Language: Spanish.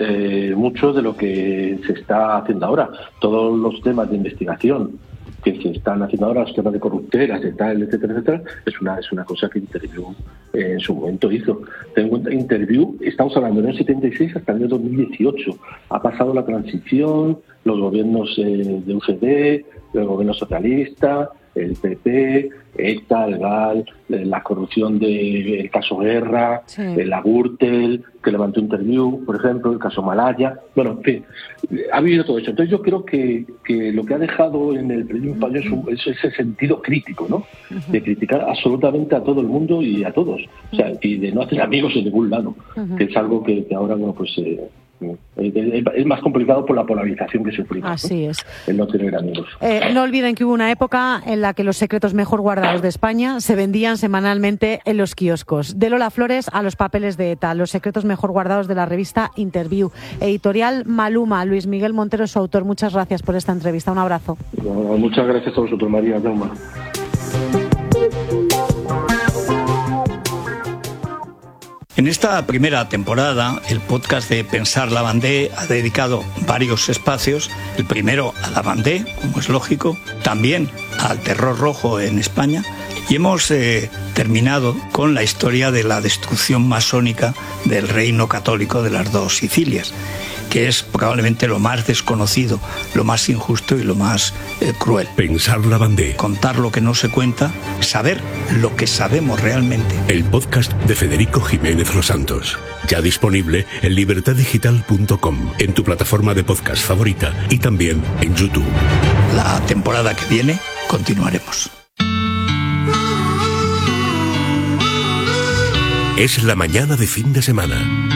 mucho de lo que se está haciendo ahora. Todos los temas de investigación que se están haciendo ahora, los temas de corruptelas, de tal, etcétera, etcétera, es una cosa que Interview en su momento hizo. Ten en cuenta, Interview, estamos hablando del año 76 hasta el año 2018. Ha pasado la transición, los gobiernos de UCD, el gobierno socialista, el PP, ETA, el GAL, la corrupción del caso Guerra, sí, la Gürtel, que levantó Interview, por ejemplo, el caso Malaya. Bueno, en fin, ha habido todo eso. Entonces yo creo que lo que ha dejado en el periodismo español es ese sentido crítico, ¿no? De criticar absolutamente a todo el mundo y a todos. O sea, y de no hacer amigos en ningún lado, que es algo que ahora, bueno, pues es más complicado por la polarización que sufrimos. Así es. El no tener amigos. No olviden que hubo una época en la que los secretos mejor guardados de España se vendían semanalmente en los kioscos. De Lola Flores a los papeles de ETA, los secretos mejor guardados de la revista Interview. Editorial Maluma, Luis Miguel Montero, su autor. Muchas gracias por esta entrevista. Un abrazo. Bueno, muchas gracias a vosotros, María. Jauma. En esta primera temporada, el podcast de Pensar Lavandé ha dedicado varios espacios. El primero a Lavandé, como es lógico, también al terror rojo en España. Y hemos terminado con la historia de la destrucción masónica del reino católico de las dos Sicilias, que es probablemente lo más desconocido, lo más injusto y lo más cruel. Pensar Lavandé. Contar lo que no se cuenta, saber lo que sabemos realmente. El podcast de Federico Jiménez Los Santos. Ya disponible en libertaddigital.com, en tu plataforma de podcast favorita y también en YouTube. La temporada que viene continuaremos. Es la mañana de fin de semana.